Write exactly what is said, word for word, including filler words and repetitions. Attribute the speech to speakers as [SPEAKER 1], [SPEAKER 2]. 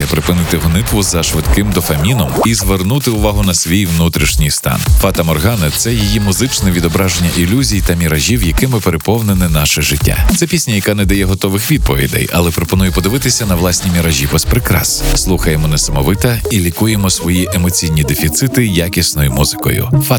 [SPEAKER 1] припинити гонитву за швидким дофаміном і звернути увагу на свій внутрішній стан. Фата Моргана – це її музичне відображення ілюзій та міражів, якими переповнене наше життя. Це пісня, яка не дає готових відповідей, але пропонує подивитися на власні міражі без прикрас. Слухаємо несамовита і лікуємо свої емоційні дефіцити якісною музикою. Фата